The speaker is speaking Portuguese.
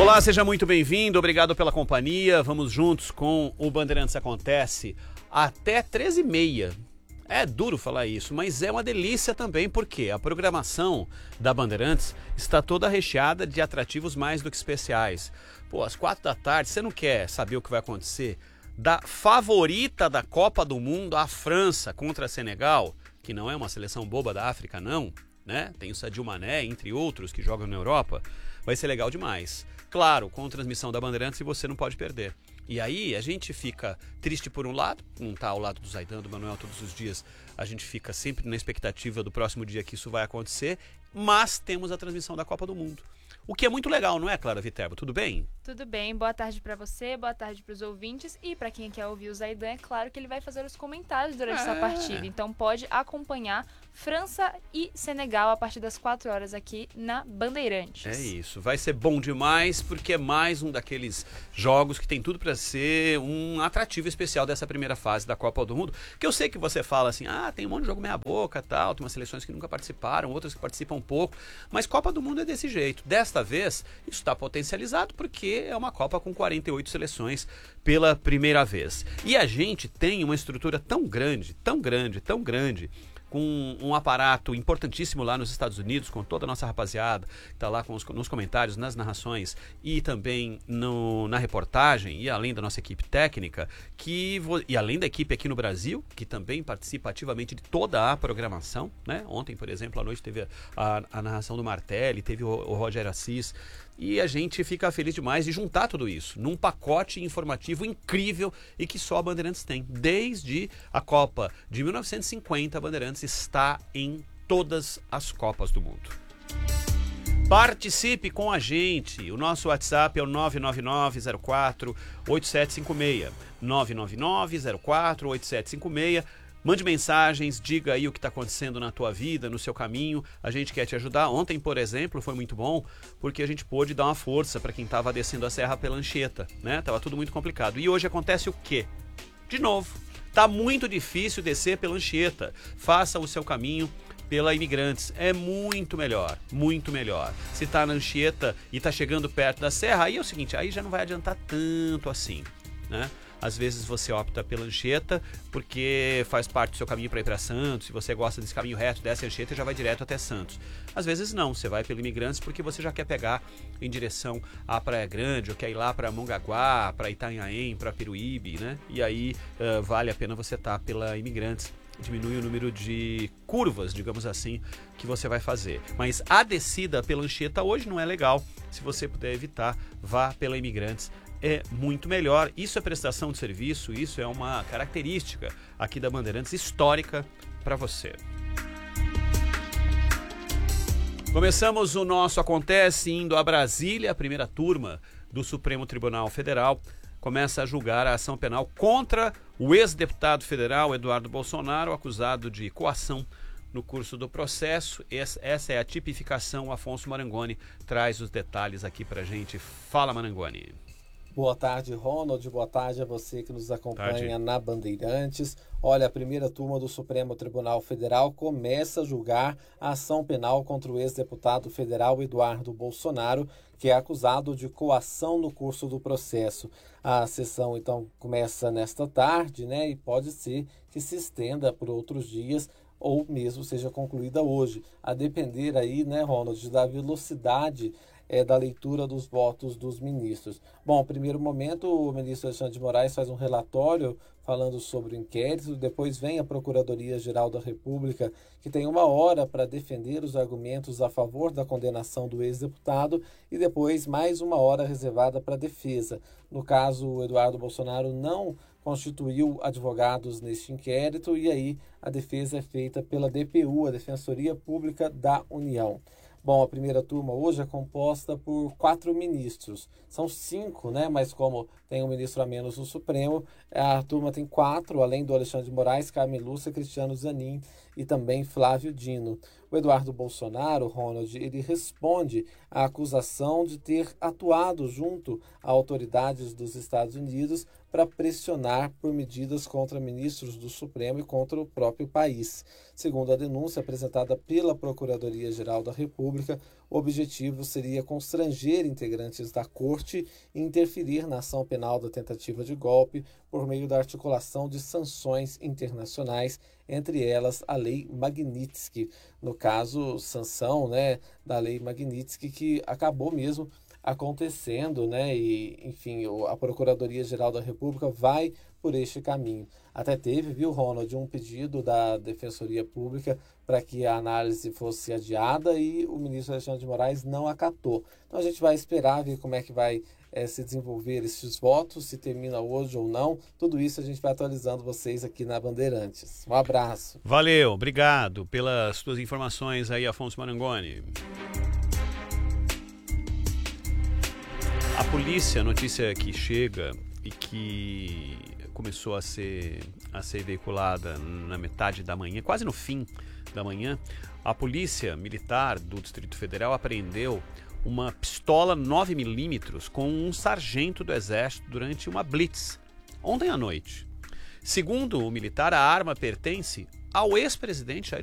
Olá, seja muito bem-vindo, obrigado pela companhia. Vamos juntos com o Bandeirantes Acontece até 13h30. É duro falar isso, mas é uma delícia também, porque a programação da Bandeirantes está toda recheada de atrativos mais do que especiais. Pô, às 4 da tarde, você não quer saber o que vai acontecer? Da favorita da Copa do Mundo, a França contra a Senegal, que não é uma seleção boba da África, não, né? Tem o Sadio Mané, entre outros, que jogam na Europa. Vai ser legal demais. Claro, com transmissão da Bandeirantes, e você não pode perder. E aí a gente fica triste por um lado, não tá ao lado do Zaidan, do Manuel todos os dias, a gente fica sempre na expectativa do próximo dia que isso vai acontecer, mas temos a transmissão da Copa do Mundo. O que é muito legal, não é, Clara Viterbo? Tudo bem? Tudo bem, boa tarde para você, boa tarde para os ouvintes e para quem quer ouvir o Zaidan, é claro que ele vai fazer os comentários durante essa partida, então pode acompanhar França e Senegal a partir das 4 horas aqui na Bandeirantes. É isso, vai ser bom demais porque é mais um daqueles jogos que tem tudo para ser um atrativo especial dessa primeira fase da Copa do Mundo, que eu sei que você fala assim, tem um monte de jogo meia boca, tal, tem umas seleções que nunca participaram, outras que participam um pouco, mas Copa do Mundo é desse jeito. Desta vez, isso está potencializado porque é uma Copa com 48 seleções pela primeira vez. E a gente tem uma estrutura tão grande, com um aparato importantíssimo lá nos Estados Unidos, com toda a nossa rapaziada, que está lá nos comentários, nas narrações e também na reportagem, e além da nossa equipe técnica, e além da equipe aqui no Brasil, que também participa ativamente de toda a programação, né? Ontem, por exemplo, à noite teve a narração do Martelli, teve o Rogério Assis, e a gente fica feliz demais de juntar tudo isso num pacote informativo incrível e que só a Bandeirantes tem. Desde a Copa de 1950, a Bandeirantes está em todas as Copas do Mundo. Participe com a gente. O nosso WhatsApp é o 999-04-8756. 999-04-8756. Mande mensagens, diga aí o que está acontecendo na tua vida, no seu caminho. A gente quer te ajudar. Ontem, por exemplo, foi muito bom, porque a gente pôde dar uma força para quem estava descendo a serra pela Anchieta, né? Tava tudo muito complicado. E hoje acontece o quê? De novo, tá muito difícil descer pela Anchieta. Faça o seu caminho pela Imigrantes. É muito melhor, muito melhor. Se tá na Anchieta e tá chegando perto da serra, aí é o seguinte, aí já não vai adiantar tanto assim, né? Às vezes você opta pela Anchieta porque faz parte do seu caminho para ir para Santos. Se você gosta desse caminho reto, desce a Anchieta e já vai direto até Santos. Às vezes não, você vai pelo Imigrantes porque você já quer pegar em direção à Praia Grande, ou quer ir lá para Mongaguá, para Itanhaém, para Peruíbe, né? E aí vale a pena você estar pela Imigrantes. Diminui o número de curvas, digamos assim, que você vai fazer. Mas a descida pela Anchieta hoje não é legal. Se você puder evitar, vá pela Imigrantes. É muito melhor. Isso é prestação de serviço, isso é uma característica aqui da Bandeirantes histórica para você. Começamos o nosso Acontece indo a Brasília. A primeira turma do Supremo Tribunal Federal começa a julgar a ação penal contra o ex-deputado federal Eduardo Bolsonaro, acusado de coação no curso do processo. Essa é a tipificação. O Afonso Marangoni traz os detalhes aqui pra gente. Fala, Marangoni. Boa tarde, Ronald. Boa tarde a você que nos acompanha na Bandeirantes. Olha, a primeira turma do Supremo Tribunal Federal começa a julgar a ação penal contra o ex-deputado federal Eduardo Bolsonaro, que é acusado de coação no curso do processo. A sessão, então, começa nesta tarde, né? E pode ser que se estenda por outros dias ou mesmo seja concluída hoje, a depender aí, né, Ronald, da velocidade da leitura dos votos dos ministros. Bom, no primeiro momento, o ministro Alexandre de Moraes faz um relatório falando sobre o inquérito, depois vem a Procuradoria-Geral da República, que tem 1 hora para defender os argumentos a favor da condenação do ex-deputado, e depois mais 1 hora reservada para a defesa. No caso, o Eduardo Bolsonaro não constituiu advogados neste inquérito, e aí a defesa é feita pela DPU, a Defensoria Pública da União. Bom, a primeira turma hoje é composta por 4 ministros. São 5, né? Mas como tem um ministro a menos no Supremo, a turma tem 4, além do Alexandre de Moraes, Carmen Lúcia, Cristiano Zanin e também Flávio Dino. O Eduardo Bolsonaro, Ronald, ele responde à acusação de ter atuado junto a autoridades dos Estados Unidos para pressionar por medidas contra ministros do Supremo e contra o próprio país. Segundo a denúncia apresentada pela Procuradoria-Geral da República, o objetivo seria constranger integrantes da Corte e interferir na ação penal da tentativa de golpe por meio da articulação de sanções internacionais, entre elas a Lei Magnitsky. No caso, sanção, da Lei Magnitsky, que acabou mesmo acontecendo, e, enfim, a Procuradoria-Geral da República vai por este caminho. Até teve, viu, Ronald, um pedido da Defensoria Pública para que a análise fosse adiada e o ministro Alexandre de Moraes não acatou. Então a gente vai esperar ver como é que vai se desenvolver esses votos, se termina hoje ou não. Tudo isso a gente vai atualizando vocês aqui na Bandeirantes. Um abraço. Valeu, obrigado pelas tuas informações aí, Afonso Marangoni. A polícia, notícia que chega e que começou a ser veiculada na metade da manhã, quase no fim da manhã, a Polícia Militar do Distrito Federal apreendeu uma pistola 9mm com um sargento do Exército durante uma blitz, ontem à noite. Segundo o militar, a arma pertence ao ex-presidente Jair